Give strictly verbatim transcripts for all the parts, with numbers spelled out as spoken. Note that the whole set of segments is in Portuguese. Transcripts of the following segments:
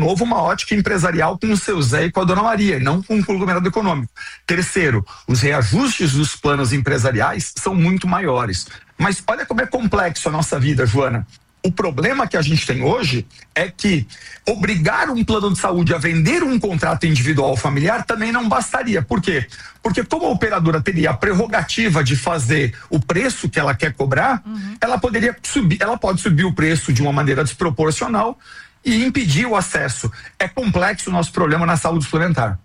novo, uma ótica empresarial com o seu Zé e com a Dona Maria, não com um conglomerado econômico. Terceiro, os reajustes dos planos empresariais são muito maiores. Mas olha como é complexo a nossa vida, Joana. O problema que a gente tem hoje é que obrigar um plano de saúde a vender um contrato individual familiar também não bastaria. Por quê? Porque como a operadora teria a prerrogativa de fazer o preço que ela quer cobrar, uhum. ela poderia subir, ela pode subir o preço de uma maneira desproporcional e impedir o acesso. É complexo o nosso problema na saúde suplementar.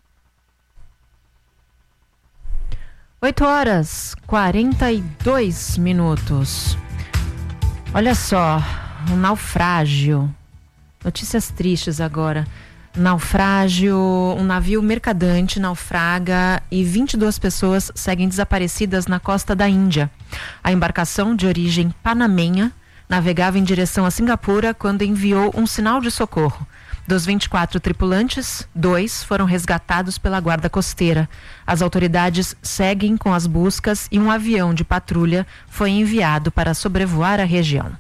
oito horas, quarenta e dois minutos. Olha só, um naufrágio. Notícias tristes agora. Naufrágio, um navio mercadante naufraga e vinte e duas pessoas seguem desaparecidas na costa da Índia. A embarcação, de origem panamenha, navegava em direção a Singapura quando enviou um sinal de socorro. Dos vinte e quatro tripulantes, dois foram resgatados pela guarda costeira. As autoridades seguem com as buscas e um avião de patrulha foi enviado para sobrevoar a região.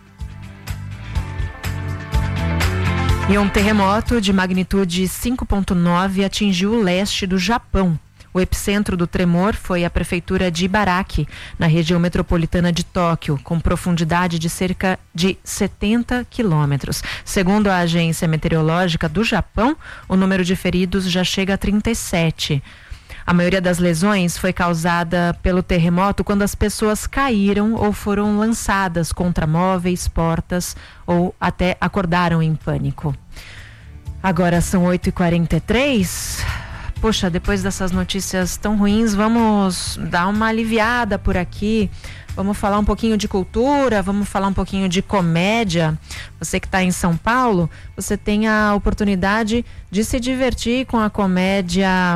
E um terremoto de magnitude cinco ponto nove atingiu o leste do Japão. O epicentro do tremor foi a prefeitura de Ibaraki, na região metropolitana de Tóquio, com profundidade de cerca de setenta quilômetros. Segundo a agência meteorológica do Japão, o número de feridos já chega a trinta e sete. A maioria das lesões foi causada pelo terremoto quando as pessoas caíram ou foram lançadas contra móveis, portas ou até acordaram em pânico. Agora são oito e quarenta e três. Poxa, depois dessas notícias tão ruins, vamos dar uma aliviada por aqui. Vamos falar um pouquinho de cultura, vamos falar um pouquinho de comédia. Você que está em São Paulo, você tem a oportunidade de se divertir com a comédia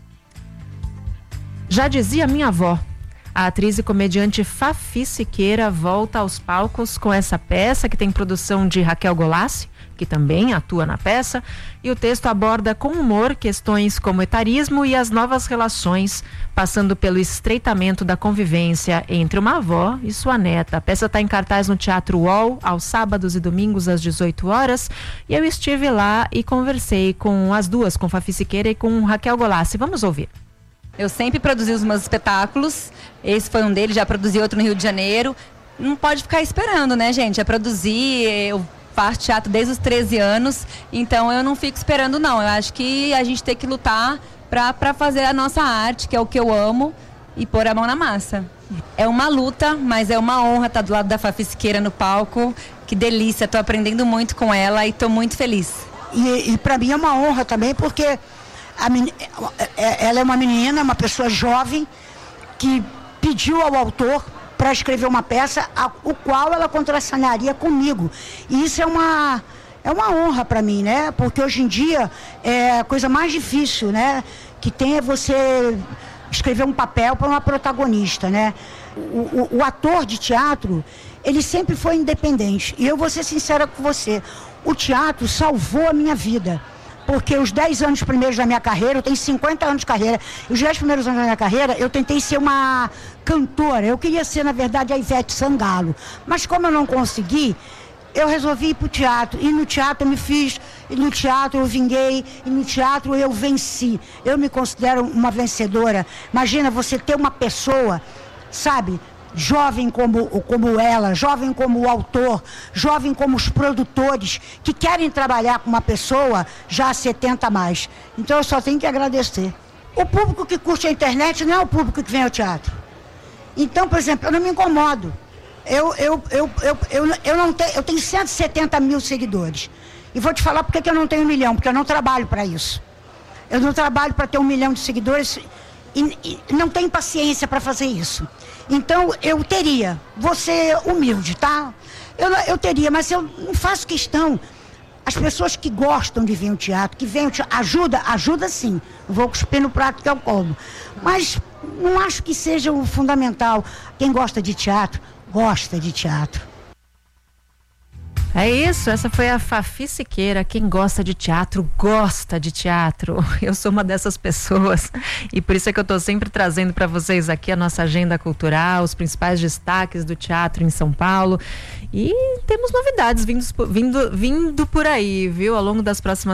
Já Dizia Minha Avó. A atriz e comediante Fafi Siqueira volta aos palcos com essa peça que tem produção de Raquel Golassi, que também atua na peça, e o texto aborda com humor questões como etarismo e as novas relações, passando pelo estreitamento da convivência entre uma avó e sua neta. A peça está em cartaz no Teatro U O L, aos sábados e domingos às dezoito horas, e eu estive lá e conversei com as duas, com Fafi Siqueira e com Raquel Golassi. Vamos ouvir. Eu sempre produzi os meus espetáculos, esse foi um deles, já produzi outro no Rio de Janeiro. Não pode ficar esperando, né, gente? É produzir, eu faço teatro desde os treze anos, então eu não fico esperando, não. Eu acho que a gente tem que lutar para fazer a nossa arte, que é o que eu amo, e pôr a mão na massa. É uma luta, mas é uma honra estar do lado da Fafi Siqueira no palco. Que delícia, estou aprendendo muito com ela e estou muito feliz. E, e para mim é uma honra também, porque a men... ela é uma menina, uma pessoa jovem, que pediu ao autor para escrever uma peça, a, o qual ela contracenaria comigo. E isso é uma, é uma honra para mim, né? Porque hoje em dia é a coisa mais difícil, né? Que tem é você escrever um papel para uma protagonista, né? O, o, o ator de teatro, ele sempre foi independente. E eu vou ser sincera com você, o teatro salvou a minha vida. Porque os dez anos primeiros da minha carreira, eu tenho cinquenta anos de carreira, os dez primeiros anos da minha carreira, eu tentei ser uma cantora. Eu queria ser, na verdade, a Ivete Sangalo. Mas como eu não consegui, eu resolvi ir para o teatro. E no teatro eu me fiz, e no teatro eu vinguei, e no teatro eu venci. Eu me considero uma vencedora. Imagina você ter uma pessoa, sabe, jovem como, como ela, jovem como o autor, jovem como os produtores, que querem trabalhar com uma pessoa já há setenta a mais. Então eu só tenho que agradecer. O público que curte a internet não é o público que vem ao teatro. Então, por exemplo, eu não me incomodo. Eu, eu, eu, eu, eu, eu, não tenho, eu tenho cento e setenta mil seguidores. E vou te falar por que eu não tenho um milhão, porque eu não trabalho para isso. Eu não trabalho para ter um milhão de seguidores e, e não tenho paciência para fazer isso. Então, eu teria, vou ser humilde, tá? Eu, eu teria, mas eu não faço questão. As pessoas que gostam de vir ao teatro, que vêm ao teatro, ajuda, ajuda sim. Não vou cuspir no prato que eu como. Mas não acho que seja o fundamental. Quem gosta de teatro, gosta de teatro. É isso, essa foi a Fafi Siqueira. Quem gosta de teatro, gosta de teatro. Eu sou uma dessas pessoas e por isso é que eu estou sempre trazendo para vocês aqui a nossa agenda cultural, os principais destaques do teatro em São Paulo. E temos novidades vindo, vindo, vindo por aí, viu? Ao longo das próximas